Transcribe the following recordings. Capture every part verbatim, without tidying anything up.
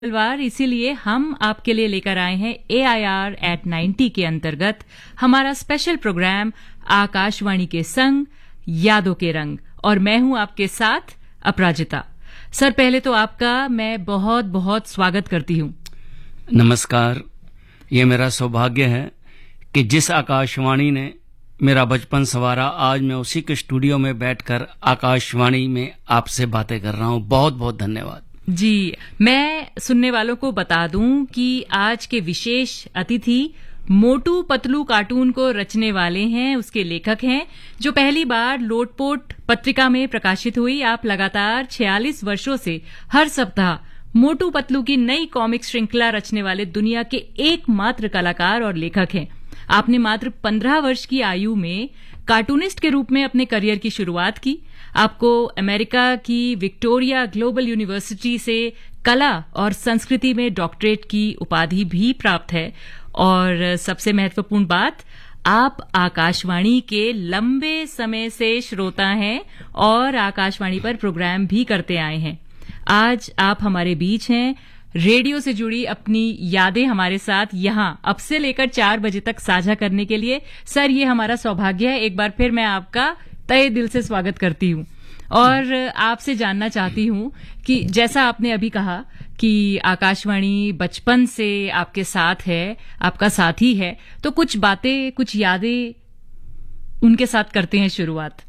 मंगलवार, इसीलिए हम आपके लिए लेकर आए हैं ए आई आर एट नाइन्टी के अंतर्गत हमारा स्पेशल प्रोग्राम आकाशवाणी के संग यादों के रंग, और मैं हूं आपके साथ अपराजिता। सर, पहले तो आपका मैं बहुत बहुत स्वागत करती हूं। नमस्कार। ये मेरा सौभाग्य है कि जिस आकाशवाणी ने मेरा बचपन संवारा, आज मैं उसी के स्टूडियो में बैठकर आकाशवाणी में आपसे बातें कर रहा हूं। बहुत बहुत धन्यवाद जी। मैं सुनने वालों को बता दूं कि आज के विशेष अतिथि मोटू पतलू कार्टून को रचने वाले हैं, उसके लेखक हैं, जो पहली बार लोटपोट पत्रिका में प्रकाशित हुई। आप लगातार छियालीस वर्षों से हर सप्ताह मोटू पतलू की नई कॉमिक श्रृंखला रचने वाले दुनिया के एकमात्र कलाकार और लेखक हैं। आपने मात्र पंद्रह वर्ष की आयु में कार्टूनिस्ट के रूप में अपने करियर की शुरुआत की। आपको अमेरिका की विक्टोरिया ग्लोबल यूनिवर्सिटी से कला और संस्कृति में डॉक्टरेट की उपाधि भी प्राप्त है, और सबसे महत्वपूर्ण बात, आप आकाशवाणी के लंबे समय से श्रोता हैं और आकाशवाणी पर प्रोग्राम भी करते आए हैं। आज आप हमारे बीच हैं, रेडियो से जुड़ी अपनी यादें हमारे साथ यहां अब से लेकर चार बजे तक साझा करने के लिए। सर, ये हमारा सौभाग्य है। एक बार फिर मैं आपका तहे दिल से स्वागत करती हूं और आपसे जानना चाहती हूं कि जैसा आपने अभी कहा कि आकाशवाणी बचपन से आपके साथ है, आपका साथी है, तो कुछ बातें, कुछ यादें उनके साथ करते हैं शुरुआत।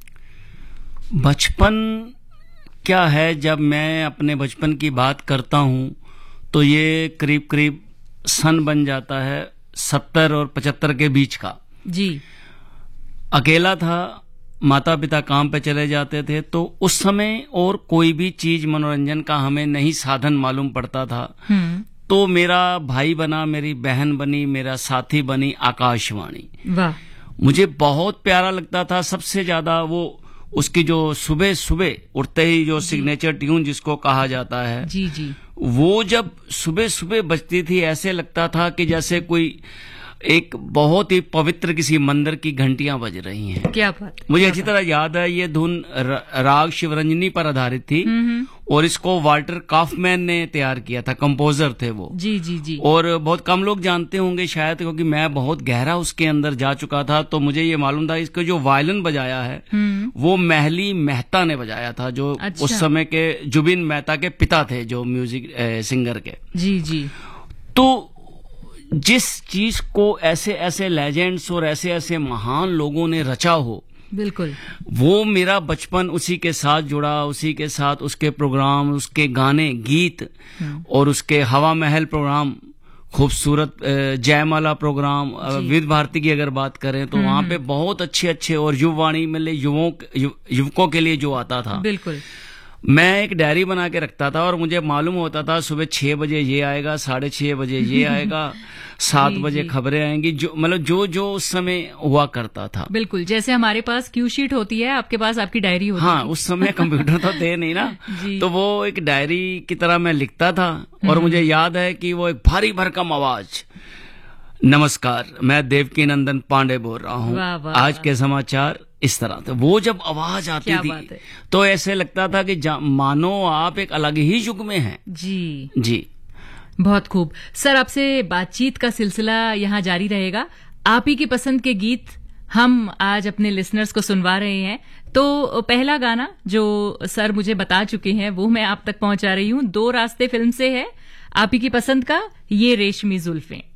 बचपन क्या है, जब मैं अपने बचपन की बात करता हूं तो ये करीब करीब सन बन जाता है सत्तर और पचहत्तर के बीच का। जी। अकेला था, माता पिता काम पे चले जाते थे, तो उस समय और कोई भी चीज मनोरंजन का हमें नहीं साधन मालूम पड़ता था। तो मेरा भाई बना, मेरी बहन बनी, मेरा साथी बनी आकाशवाणी। वाह। मुझे बहुत प्यारा लगता था। सबसे ज्यादा वो उसकी जो सुबह सुबह उठते ही जो सिग्नेचर ट्यून जिसको कहा जाता है, जी जी, वो जब सुबह सुबह बजती थी, ऐसे लगता था कि जैसे कोई एक बहुत ही पवित्र किसी मंदिर की घंटियां बज रही हैं। क्या बात। मुझे अच्छी तरह याद है, ये धुन राग शिवरंजनी पर आधारित थी और इसको वाल्टर काफमैन ने तैयार किया था, कंपोजर थे वो। जी जी जी। और बहुत कम लोग जानते होंगे शायद, क्योंकि मैं बहुत गहरा उसके अंदर जा चुका था, तो मुझे ये मालूम था इसको जो वायलिन बजाया है वो महली मेहता ने बजाया था, जो अच्छा। उस समय के जुबिन मेहता के पिता थे, जो म्यूजिक ए, सिंगर के। जी जी। तो जिस चीज को ऐसे ऐसे लेजेंड्स और ऐसे ऐसे महान लोगों ने रचा हो, बिल्कुल, वो मेरा बचपन उसी के साथ जुड़ा, उसी के साथ उसके प्रोग्राम, उसके गाने, गीत, और उसके हवा महल प्रोग्राम, खूबसूरत जयमाला प्रोग्राम, विविध भारती की अगर बात करें तो वहां पे बहुत अच्छे अच्छे, और युववाणी में युवकों युवकों के लिए जो आता था। बिल्कुल। मैं एक डायरी बना के रखता था और मुझे मालूम होता था सुबह छह बजे ये आएगा, साढ़े छह बजे ये आएगा, सात बजे खबरें आएंगी, जो मतलब जो जो उस समय हुआ करता था। बिल्कुल, जैसे हमारे पास क्यू शीट होती है, आपके पास आपकी डायरी होती है। हाँ, उस समय कंप्यूटर तो थे नहीं ना, तो वो एक डायरी की तरह मैं लिखता था। और मुझे याद है कि वो एक भारी भरकम आवाज, नमस्कार, मैं देवकी नंदन पांडे बोल रहा हूँ, आज के समाचार इस तरह था। वो जब आवाज आती थी तो ऐसे लगता था कि मानो आप एक अलग ही युग में हैं। जी जी। बहुत खूब। सर, आपसे बातचीत का सिलसिला यहाँ जारी रहेगा। आप ही की पसंद के गीत हम आज अपने लिसनर्स को सुनवा रहे हैं। तो पहला गाना जो सर मुझे बता चुके हैं वो मैं आप तक पहुंचा रही हूँ। दो रास्ते फिल्म से है, आप ही की पसंद का ये रेशमी जुल्फें।